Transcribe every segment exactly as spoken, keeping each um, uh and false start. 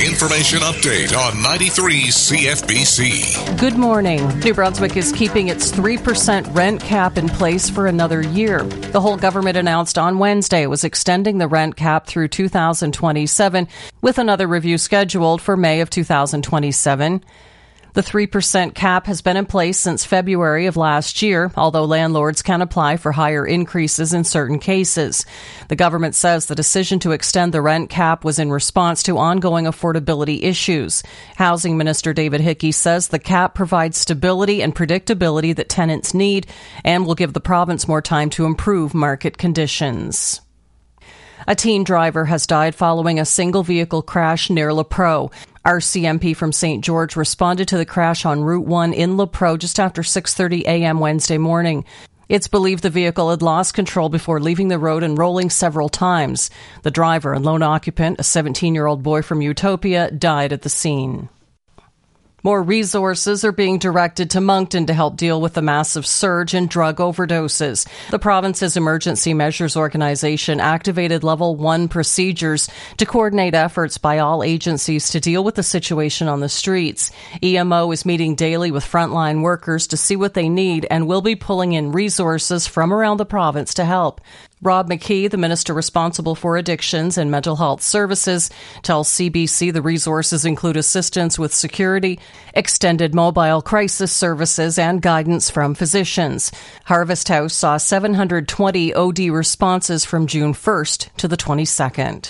Information update on ninety-three C F B C. Good morning. New Brunswick is keeping its three percent rent cap in place for another year. The whole government announced on Wednesday it was extending the rent cap through two thousand twenty-seven, with another review scheduled for May of two thousand twenty-seven. The three percent cap has been in place since February of last year, although landlords can apply for higher increases in certain cases. The government says the decision to extend the rent cap was in response to ongoing affordability issues. Housing Minister David Hickey says the cap provides stability and predictability that tenants need and will give the province more time to improve market conditions. A teen driver has died following a single vehicle crash near LaPro. R C M P from Saint George responded to the crash on Route one in LaPro just after six thirty a.m. Wednesday morning. It's believed the vehicle had lost control before leaving the road and rolling several times. The driver and lone occupant, a seventeen-year-old boy from Utopia, died at the scene. More resources are being directed to Moncton to help deal with the massive surge in drug overdoses. The province's Emergency Measures Organization activated Level one procedures to coordinate efforts by all agencies to deal with the situation on the streets. E M O is meeting daily with frontline workers to see what they need and will be pulling in resources from around the province to help. Rob McKee, the minister responsible for addictions and mental health services, tells C B C the resources include assistance with security, extended mobile crisis services, and guidance from physicians. Harvest House saw seven hundred twenty O D responses from June first to the twenty-second.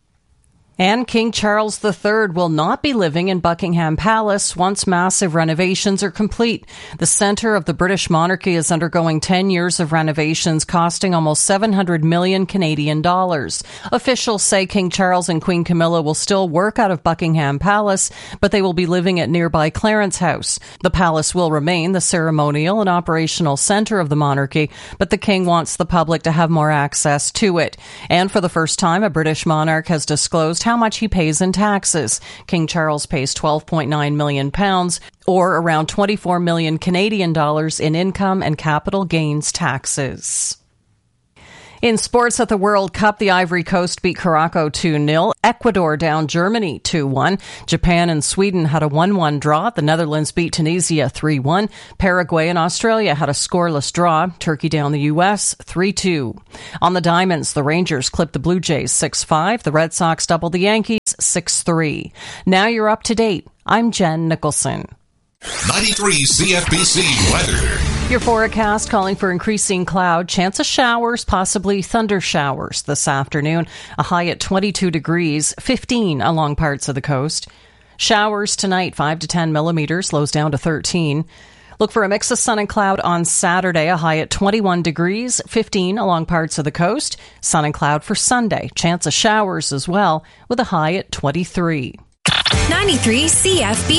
And King Charles the Third will not be living in Buckingham Palace once massive renovations are complete. The centre of the British monarchy is undergoing ten years of renovations costing almost seven hundred million Canadian dollars. Officials say King Charles and Queen Camilla will still work out of Buckingham Palace, but they will be living at nearby Clarence House. The palace will remain the ceremonial and operational centre of the monarchy, but the king wants the public to have more access to it. And for the first time, a British monarch has disclosed how much he pays in taxes. King Charles pays twelve point nine million pounds, or around twenty-four million Canadian dollars in income and capital gains taxes. In sports at the World Cup, the Ivory Coast beat Morocco two nil. Ecuador down Germany two one. Japan and Sweden had a one one draw. The Netherlands beat Tunisia three one. Paraguay and Australia had a scoreless draw. Turkey down the U S three two. On the diamonds, the Rangers clipped the Blue Jays six five. The Red Sox doubled the Yankees six three. Now you're up to date. I'm Jen Nicholson. ninety-three C F B C weather. Your forecast calling for increasing cloud, chance of showers, possibly thunder showers this afternoon. A high at twenty-two degrees, fifteen along parts of the coast. Showers tonight, five to ten millimeters, lows down to thirteen. Look for a mix of sun and cloud on Saturday, a high at twenty-one degrees, fifteen along parts of the coast. Sun and cloud for Sunday, chance of showers as well, with a high at twenty-three. ninety-three C F B